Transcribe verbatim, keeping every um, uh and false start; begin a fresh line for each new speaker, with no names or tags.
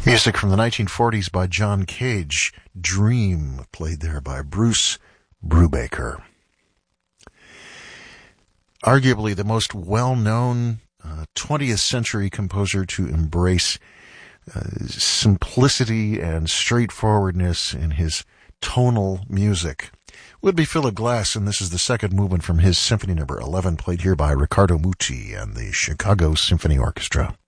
Music from the nineteen forties by John Cage. Dream, played there by Bruce Brubaker. Arguably the most well-known uh, twentieth century composer to embrace uh, simplicity and straightforwardness in his tonal music would be Philip Glass, and this is the second movement from his Symphony Number eleven, played here by Riccardo Muti and the Chicago Symphony Orchestra.